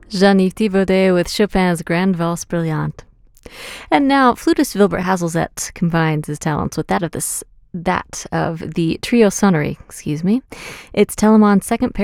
Jean-Yves Thibaudet with Chopin's Grande Valse Brillante. And now, flutist Wilbert Hazelzet combines his talents with that of the trio sonnerie, It's Telemann's second pair